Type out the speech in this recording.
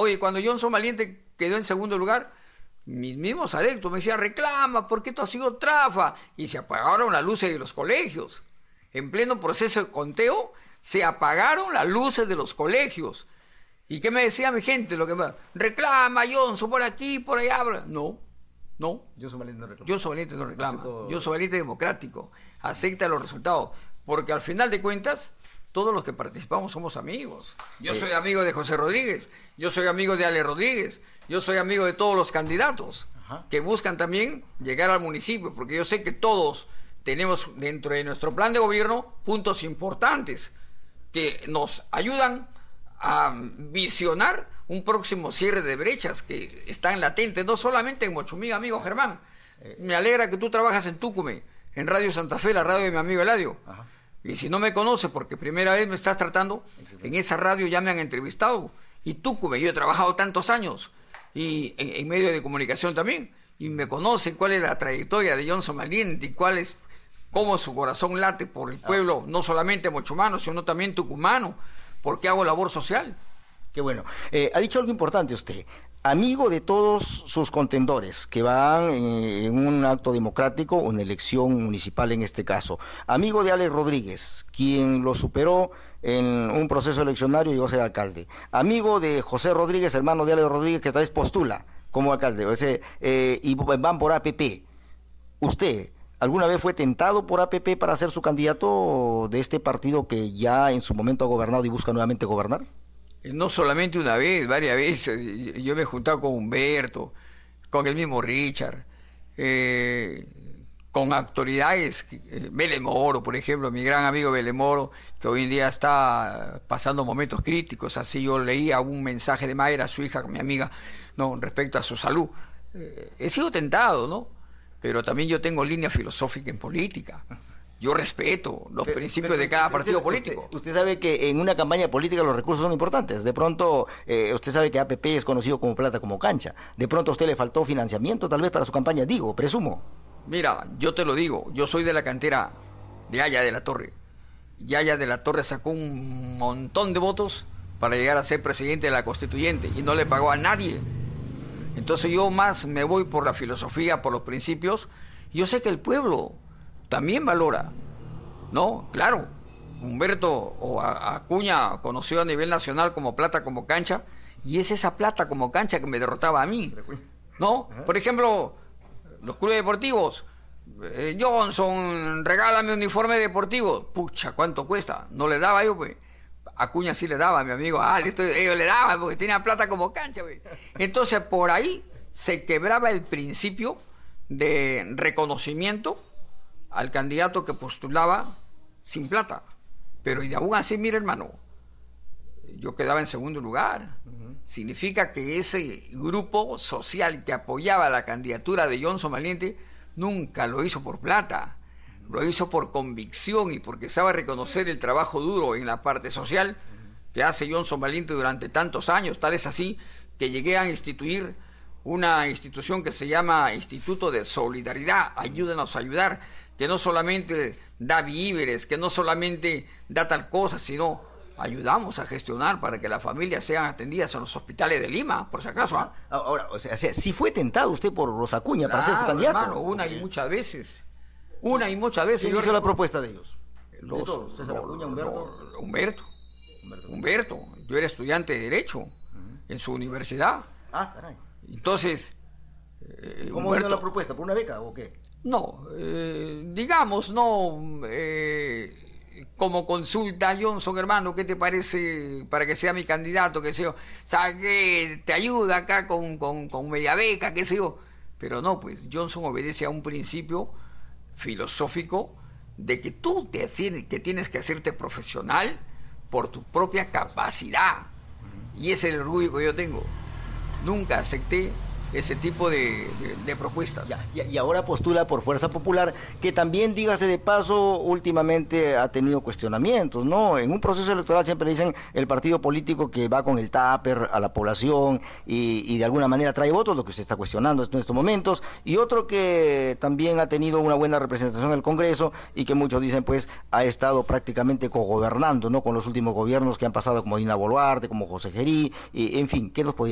Oye, cuando Johnson Valiente quedó en segundo lugar, mis mismos adeptos me decían, reclama, ¿por qué tú has sido trafa? Y se apagaron las luces de los colegios. En pleno proceso de conteo, se apagaron las luces de los colegios. ¿Y qué me decía mi gente? Reclama, Johnson, por aquí, por allá. No. Johnson Valiente no reclama. Johnson Valiente no reclama. Johnson Valiente es democrático. Acepta los resultados. Porque al final de cuentas, todos los que participamos somos amigos. Yo soy amigo de José Rodríguez. Yo soy amigo de Ale Rodríguez. Yo soy amigo de todos los candidatos que buscan también llegar al municipio. Porque yo sé que todos tenemos dentro de nuestro plan de gobierno puntos importantes que nos ayudan a visionar un próximo cierre de brechas que están latentes, no solamente en Mochumí, amigo Germán. Me alegra que tú trabajas en Tucumé, en Radio Santa Fe, la radio de mi amigo Eladio. Y si no me conoces, porque primera vez me estás tratando, en esa radio ya me han entrevistado. Y Tucumé, yo he trabajado tantos años, y en medio de comunicación también, y me conocen cuál es la trayectoria de Johnson Valiente, y cómo su corazón late por el pueblo, no solamente mochumano, sino también tucumano, porque hago labor social. Qué bueno. Ha dicho algo importante usted. Amigo de todos sus contendores que van en un acto democrático, una elección municipal en este caso. Amigo de Alex Rodríguez, quien lo superó en un proceso eleccionario y llegó a ser alcalde. Amigo de José Rodríguez, hermano de Alex Rodríguez, que esta vez postula como alcalde. Y van por APP. ¿Usted alguna vez fue tentado por APP para ser su candidato de este partido que ya en su momento ha gobernado y busca nuevamente gobernar? No solamente una vez, varias veces. Yo me he juntado con Humberto, con el mismo Richard, con autoridades, Vélez Moro, por ejemplo, mi gran amigo Vélez Moro, que hoy en día está pasando momentos críticos. Así yo leía un mensaje de Mayra, su hija, mi amiga, no, respecto a su salud. He sido tentado, ¿no? Pero también yo tengo línea filosófica en política. Yo respeto los principios de cada partido político. Usted sabe que en una campaña política los recursos son importantes. De pronto, usted sabe que APP es conocido como plata como cancha. De pronto a usted le faltó financiamiento tal vez para su campaña, presumo. Mira, yo te lo digo, yo soy de la cantera de Haya de la Torre. Y Haya de la Torre sacó un montón de votos para llegar a ser presidente de la Constituyente y no le pagó a nadie. Entonces yo más me voy por la filosofía, por los principios. Yo sé que el pueblo también valora, ¿no? Claro, Humberto o Acuña conoció a nivel nacional como plata como cancha, y es esa plata como cancha que me derrotaba a mí, ¿no? Por ejemplo, los clubes deportivos, Johnson, regálame un uniforme deportivo, pucha, ¿cuánto cuesta? No le daba yo, pues. Acuña sí le daba a mi amigo, ellos le daban porque tenía plata como cancha, pues. Entonces por ahí se quebraba el principio de reconocimiento al candidato que postulaba sin plata. Pero y aún así, mira, hermano, yo quedaba en segundo lugar. Significa que ese grupo social que apoyaba la candidatura de Johnson Valiente nunca lo hizo por plata, lo hizo por convicción y porque sabe reconocer el trabajo duro en la parte social que hace Johnson Valiente durante tantos años. Tal es así que llegué a instituir una institución que se llama Instituto de Solidaridad, Ayúdenos a Ayudar, que no solamente da víveres, que no solamente da tal cosa, sino ayudamos a gestionar para que las familias sean atendidas en los hospitales de Lima, por si acaso. Ahora, o sea, si fue tentado usted por Rosa Acuña para ser su candidato. Hermano, una y muchas veces. ¿Quién hizo la propuesta de ellos? ¿De todos? ¿César Acuña, Humberto? Humberto. Yo era estudiante de Derecho en su universidad. Ah, caray. Entonces, ¿cómo hizo la propuesta? ¿Por una beca o qué? No, digamos, no, como consulta, Johnson, hermano, ¿qué te parece para que sea mi candidato? Que sea, ¿sabes qué? Te ayuda acá con media beca, qué sé yo. Pero no, pues Johnson obedece a un principio filosófico de que tú tienes que hacerte profesional por tu propia capacidad. Y ese es el orgullo que yo tengo. Nunca acepté ese tipo de propuestas. Y ahora postula por Fuerza Popular, que también, dígase de paso, últimamente ha tenido cuestionamientos, ¿no? En un proceso electoral siempre dicen el partido político que va con el tupper a la población y de alguna manera trae votos, lo que usted está cuestionando en estos momentos, y otro que también ha tenido una buena representación en el Congreso y que muchos dicen, pues, ha estado prácticamente cogobernando, ¿no? Con los últimos gobiernos que han pasado, como Dina Boluarte, como José Gerí, y en fin, ¿qué nos podría